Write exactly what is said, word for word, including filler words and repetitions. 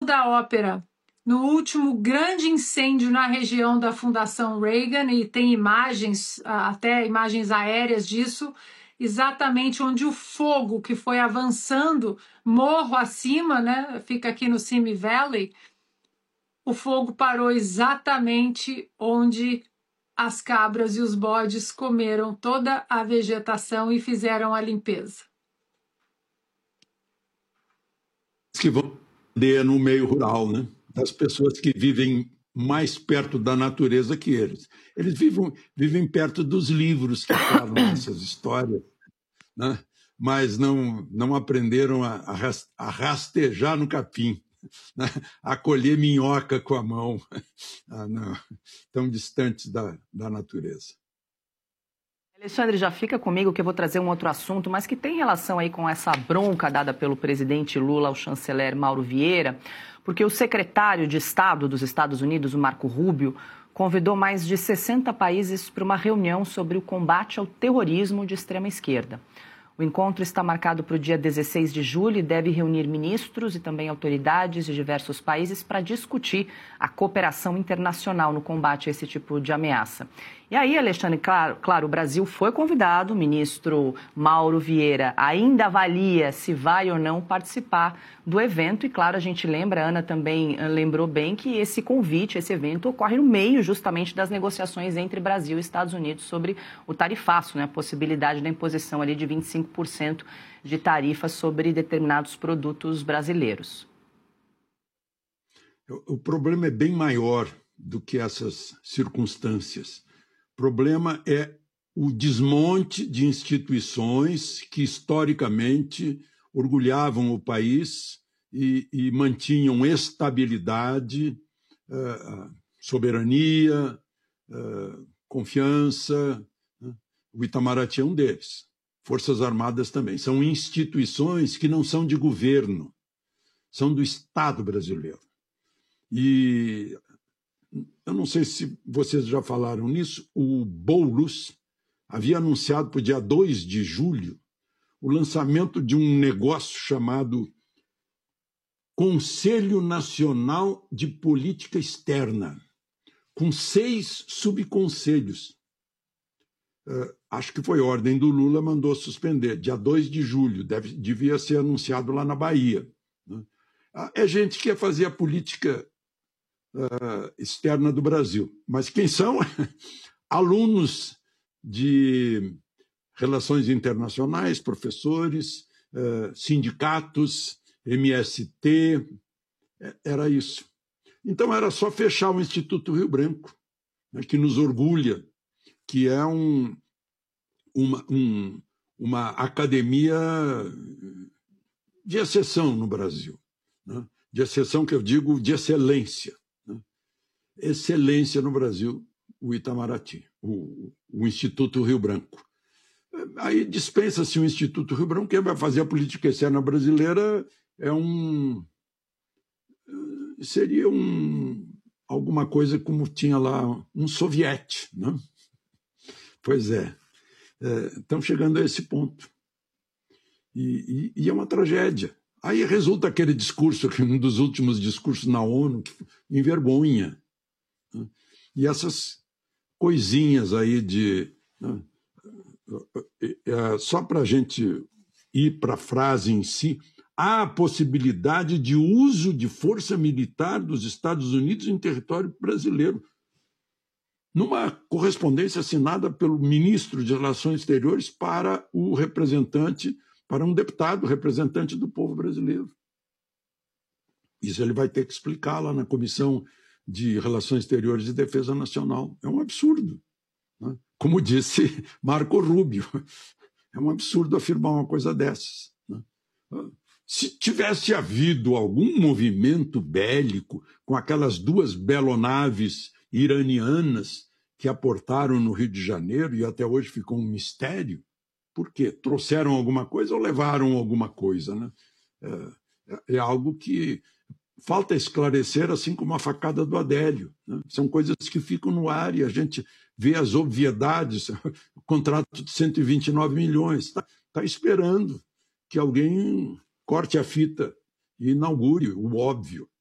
da ópera no último grande incêndio na região da Fundação Reagan, e tem imagens, até imagens aéreas disso, exatamente onde o fogo que foi avançando morro acima, né, fica aqui no Simi Valley, o fogo parou exatamente onde as cabras e os bodes comeram toda a vegetação e fizeram a limpeza. Que vão ter no meio rural, né? Das pessoas que vivem mais perto da natureza que eles. Eles vivem, vivem perto dos livros que falam essas histórias, né? Mas não, não aprenderam a, a rastejar no capim, né? A colher minhoca com a mão, ah, não, tão distantes da, da natureza. Alexandre, já fica comigo que eu vou trazer um outro assunto, mas que tem relação aí com essa bronca dada pelo presidente Lula ao chanceler Mauro Vieira, porque o secretário de Estado dos Estados Unidos, o Marco Rubio, convidou mais de sessenta países para uma reunião sobre o combate ao terrorismo de extrema esquerda. O encontro está marcado para o dia dezesseis de julho e deve reunir ministros e também autoridades de diversos países para discutir a cooperação internacional no combate a esse tipo de ameaça. E aí, Alexandre, claro, claro, o Brasil foi convidado, o ministro Mauro Vieira ainda avalia se vai ou não participar do evento e, claro, a gente lembra, a Ana também lembrou bem, que esse convite, esse evento ocorre no meio justamente das negociações entre Brasil e Estados Unidos sobre o tarifaço, né, a possibilidade da imposição ali de vinte e cinco por cento de tarifas sobre determinados produtos brasileiros. O problema é bem maior do que essas circunstâncias. O problema é o desmonte de instituições que, historicamente, orgulhavam o país e, e mantinham estabilidade, uh, soberania, uh, confiança. Né? O Itamaraty é um deles. Forças Armadas também. São instituições que não são de governo, são do Estado brasileiro. E eu não sei se vocês já falaram nisso, o Boulos havia anunciado para o dia dois de julho o lançamento de um negócio chamado Conselho Nacional de Política Externa, com seis subconselhos. Uh, acho que foi ordem do Lula, mandou suspender, dia dois de julho, deve, devia ser anunciado lá na Bahia. Né? É gente que quer fazer a política Uh, externa do Brasil. Mas quem são? Alunos de relações internacionais, professores, uh, sindicatos, M S T, era isso. Então era só fechar o Instituto Rio Branco, né, que nos orgulha, que é um, uma, um, uma academia de exceção no Brasil, né? De exceção que eu digo de excelência. Excelência no Brasil, o Itamaraty, o, o Instituto Rio Branco. Aí dispensa-se o Instituto Rio Branco, quem vai fazer a política externa brasileira é um... seria um, alguma coisa como tinha lá, um soviete, né? Pois é, é, estão chegando a esse ponto. E, e, e é uma tragédia. Aí resulta aquele discurso, um dos últimos discursos na ONU, que envergonha. E essas coisinhas aí de... Né, só para a gente ir para a frase em si, há a possibilidade de uso de força militar dos Estados Unidos em território brasileiro, numa correspondência assinada pelo ministro de Relações Exteriores para o representante, para um deputado representante do povo brasileiro. Isso ele vai ter que explicar lá na Comissão de Relações Exteriores e Defesa Nacional. É um absurdo, né? Como disse Marco Rubio, é um absurdo afirmar uma coisa dessas, né? Se tivesse havido algum movimento bélico com aquelas duas belonaves iranianas que aportaram no Rio de Janeiro e até hoje ficou um mistério, por quê? Trouxeram alguma coisa ou levaram alguma coisa, né? É, é algo que falta esclarecer, assim como a facada do Adélio, né? São coisas que ficam no ar e a gente vê as obviedades. O contrato de cento e vinte e nove milhões, está tá esperando que alguém corte a fita e inaugure o óbvio.